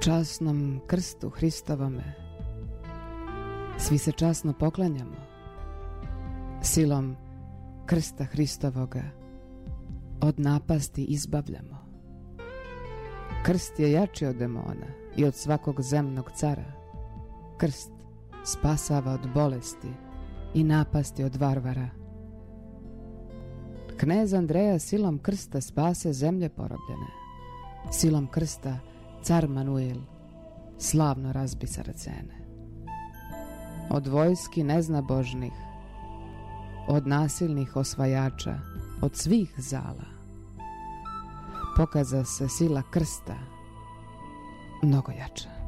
Časnom krstu Hristovome svi se časno poklanjamo. Silom krsta Hristovoga od napasti izbavljamo. Krst je jači od demona i od svakog zemnog cara. Krst spasava od bolesti i napasti od varvara. Knez Andreja silom krsta spase zemlje porobljene. Silom krsta car Manuel slavno razbi Saracene. Od vojski neznabožnih, od nasilnih osvajača, od svih zala pokaza se sila krsta mnogo jača.